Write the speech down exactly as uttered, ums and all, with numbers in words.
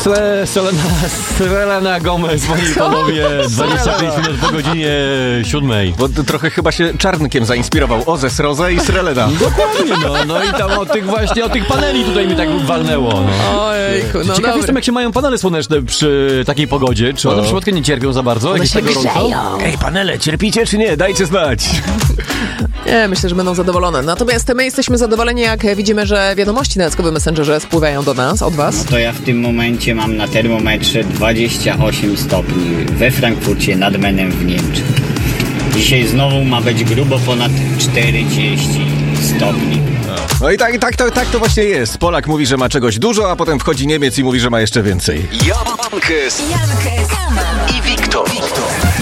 Sle, Selena, Selena Gomez, moi panowie, dwadzieścia pięć minut po godzinie siódmej. Bo trochę chyba się Czarnkiem zainspirował. Ozes, Roze i Srelena. Dokładnie, no. No i tam o tych właśnie, o tych paneli tutaj mi tak walnęło. No. Ojejku, no Ciekaw jestem, jak się mają panele słoneczne przy takiej pogodzie. Czy one No. przypadkiem nie cierpią za bardzo? One Jak się jest tak gorąco? grzeją. Ej, panele, cierpicie czy nie? Dajcie znać. Nie, myślę, że będą zadowolone. Natomiast my jesteśmy zadowoleni, jak widzimy, że wiadomości na Jackowym Messengerze spływają do nas, od was. To ja w tym momencie mam na termometrze dwadzieścia osiem stopni we Frankfurcie nad Menem w Niemczech. Dzisiaj znowu ma być grubo ponad czterdzieści stopni. No i tak, i tak, to, tak to właśnie jest. Polak mówi, że ma czegoś dużo, a potem wchodzi Niemiec i mówi, że ma jeszcze więcej. Jankes, Jankes i Wiktor.